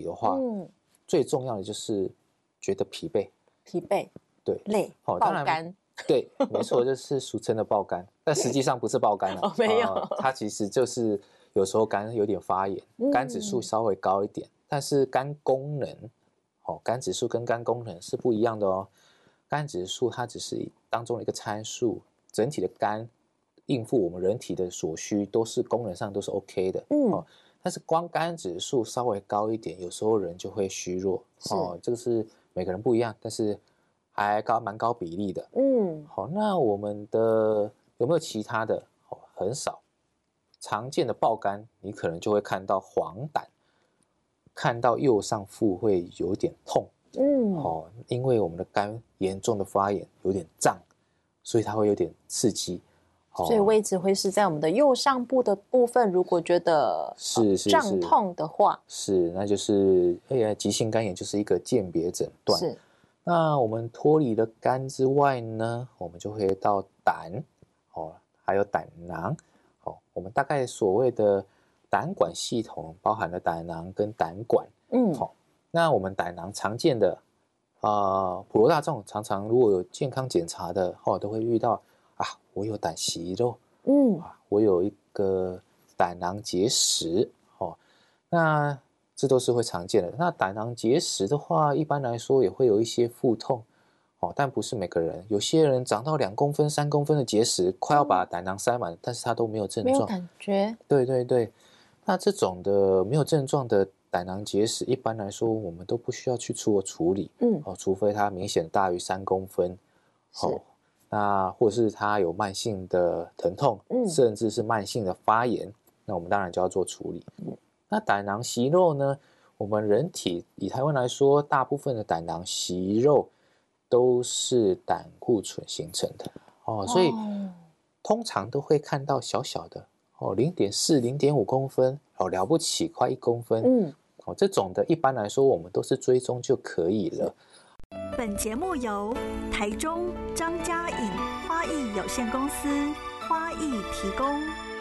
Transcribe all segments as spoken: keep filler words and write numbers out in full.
的话，嗯，最重要的就是觉得疲惫， 疲惫， 对， 累，哦，爆肝， 对，没错，就是俗称的爆肝，但实际上不是爆肝啊， 哦，没有、 呃，它其实就是有时候肝有点发炎，肝指数稍微高一点，嗯、但是肝功能，哦，肝指数跟肝功能是不一样的哦。肝指数它只是当中的一个参数，整体的肝应付我们人体的所需都是功能上都是 OK 的，嗯，哦，但是光肝指数稍微高一点，有时候人就会虚弱，哦，这个是每个人不一样，但是还高蛮高比例的，嗯，好，那我们的有没有其他的？哦，很少，常见的爆肝，你可能就会看到黄疸，看到右上腹会有点痛。嗯，哦，因为我们的肝严重的发炎，有点胀，所以它会有点刺激， 哦、所以位置会是在我们的右上部的部分。如果觉得是是胀痛的话， 是，那就是哎呀，急性肝炎就是一个鉴别诊断。是，那我们脱离了肝之外呢，我们就会到胆，哦，还有胆囊，哦，我们大概所谓的胆管系统包含了胆囊跟胆管，嗯，好。那我们胆囊常见的，啊、呃，普罗大众常常如果有健康检查的，哦，都会遇到啊，我有胆息肉，嗯，啊，我有一个胆囊结石，哦，那这都是会常见的。那胆囊结石的话，一般来说也会有一些腹痛，哦，但不是每个人，有些人长到两公分、三公分的结石，快要把胆囊塞满，嗯、但是他都没有症状， 没有感觉。 对对对，那这种的没有症状的胆囊结石，一般来说我们都不需要去做处理，嗯，哦，除非它明显大于三公分，哦，那或者是它有慢性的疼痛，嗯，甚至是慢性的发炎，那我们当然就要做处理。嗯，那胆囊息肉呢？我们人体以台湾来说，大部分的胆囊息肉都是胆固醇形成的，哦，所以通常都会看到小小的。哦，零点四、零点五公分，哦，了不起，快一公分，嗯，哦，这种的，一般来说我们都是追踪就可以了。 本节目由台中张家颖花艺有限公司花艺提供。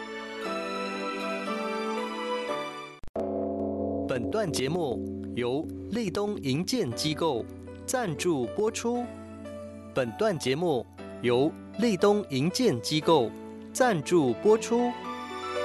本段节目由立东营建机构赞助播出。本段节目由立东营建机构赞助播出。